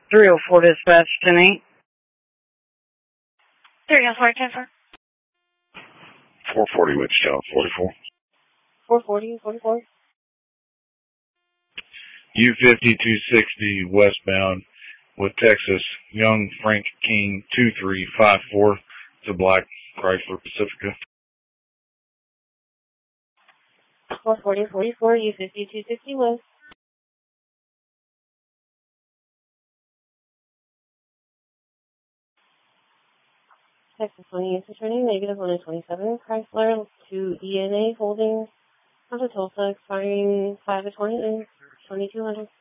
304 dispatch, 10-8. 304, 10-4. 440 Wichita, 44. 440, 44. U-50-260 westbound with Texas, Young Frank King 2354 to Black Chrysler Pacifica. 440, 44, U-50-260 west. Texas 20 is returning negative 127. Chrysler to ENA holding onto Tulsa, expiring 5 of 20, 2200.